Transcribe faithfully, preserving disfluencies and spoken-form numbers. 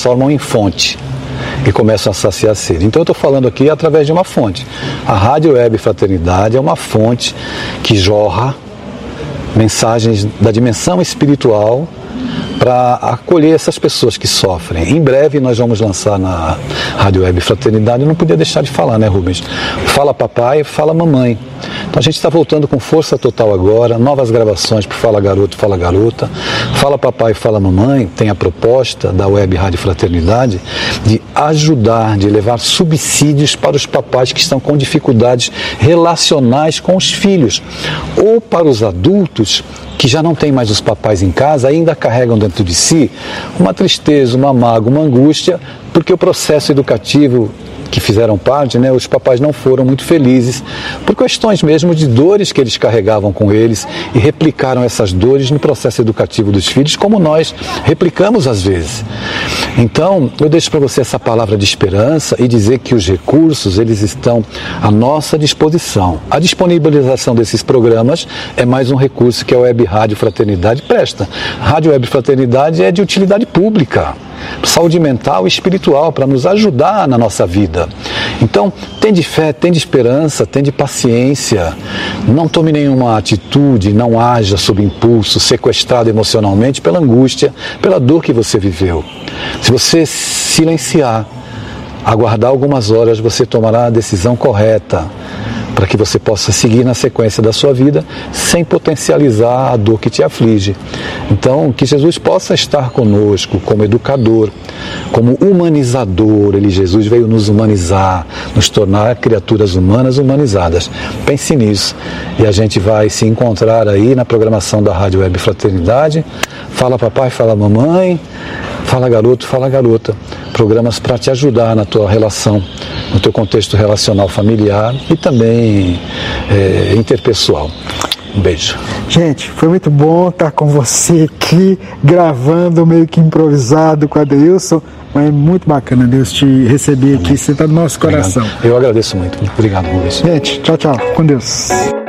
transformam em fonte e começam a saciar a sede. Então eu estou falando aqui através de uma fonte. A Rádio Web Fraternidade é uma fonte que jorra mensagens da dimensão espiritual para acolher essas pessoas que sofrem. Em breve nós vamos lançar na Rádio Web Fraternidade, eu não podia deixar de falar, né, Rubens? Fala papai, fala mamãe. Então a gente está voltando com força total agora, novas gravações para Fala Garoto, Fala Garota. Fala papai, fala mamãe, tem a proposta da Web Rádio Fraternidade de ajudar, de levar subsídios para os papais que estão com dificuldades relacionais com os filhos, ou para os adultos que já não têm mais os papais em casa, ainda carregam dentro de si uma tristeza, uma mágoa, uma angústia, porque o processo educativo que fizeram parte, né, os papais não foram muito felizes, por questões mesmo de dores que eles carregavam com eles e replicaram essas dores no processo educativo dos filhos, como nós replicamos às vezes. Então, eu deixo para você essa palavra de esperança e dizer que os recursos, eles estão à nossa disposição. A disponibilização desses programas é mais um recurso que a Web Rádio Fraternidade presta. A Rádio Web Fraternidade é de utilidade pública, saúde mental e espiritual, para nos ajudar na nossa vida. Então, tem de fé, tem de esperança, tem de paciência, não tome nenhuma atitude, não haja sob impulso, sequestrado emocionalmente pela angústia, pela dor que você viveu. Se você silenciar, aguardar algumas horas, você tomará a decisão correta, para que você possa seguir na sequência da sua vida sem potencializar a dor que te aflige. Então, que Jesus possa estar conosco como educador, como humanizador. Ele, Jesus, veio nos humanizar, nos tornar criaturas humanas humanizadas. Pense nisso e a gente vai se encontrar aí na programação da Rádio Web Fraternidade. Fala papai, fala mamãe, fala garoto, fala garota. Programas para te ajudar na tua relação, no teu contexto relacional familiar e também é, interpessoal. Um beijo. Gente, foi muito bom estar com você aqui, gravando, meio que improvisado com a Adeilson, mas é muito bacana Deus te receber aqui, você está no nosso coração. Obrigado. Eu agradeço muito. Obrigado, Rubens. Gente, tchau, tchau. Com Deus.